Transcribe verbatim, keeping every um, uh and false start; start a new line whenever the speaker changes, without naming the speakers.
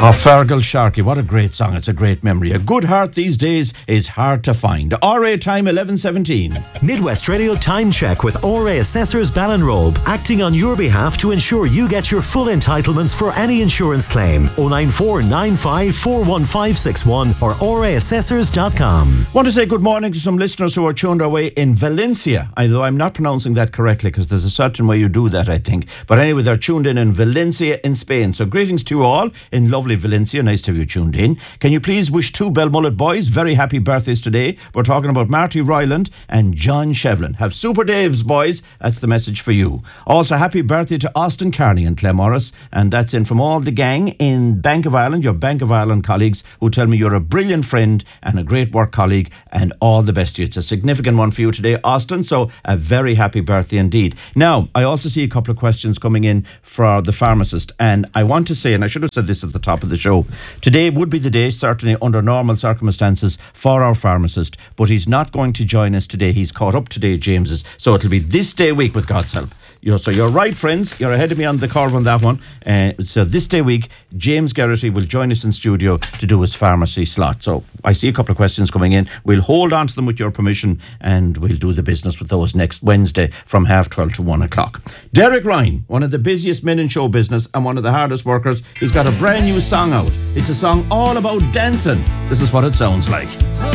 Oh, Fergal Sharkey, what a great song. It's a great memory. A good heart these days is hard to find. R A time eleven seventeen.
Midwest Radio Time Check with R A Assessors Ballinrobe, acting on your behalf to ensure you get your full entitlements for any insurance claim. oh nine four nine five four one five six one or r a assessors dot com.
Want to say good morning to some listeners who are tuned our way in Valencia. Although I'm not pronouncing that correctly because there's a certain way you do that, I think. But anyway, they're tuned in in Valencia in Spain. So greetings to you all in lovely Valencia. Nice to have you tuned in. Can you please wish two Belmullet boys very happy birthdays today? We're talking about Marty Ryland and John Shevlin. Have super days, boys. That's the message for you. Also, happy birthday to Austin Carney and Clemorris. And that's in from all the gang in Bank of Ireland, your Bank of Ireland colleagues who tell me you're a brilliant friend and a great work colleague, and all the best to you. It's a significant one for you today, Austin. So a very happy birthday indeed. Now, I also see a couple of questions coming in for the pharmacist. And I want to say, and I should have said this at the top of the show, today would be the day, certainly under normal circumstances, for our pharmacist, but he's not going to join us today. He's caught up today, James's, so it'll be this day week with God's help. You're, so you're right, friends. You're ahead of me on the curve on that one. Uh, so this day week, James Geraghty will join us in studio to do his pharmacy slot. So I see a couple of questions coming in. We'll hold on to them with your permission, and we'll do the business with those next Wednesday from half twelve to one o'clock. Derek Ryan, one of the busiest men in show business and one of the hardest workers, he's got a brand new song out. It's a song all about dancing. This is what it sounds like.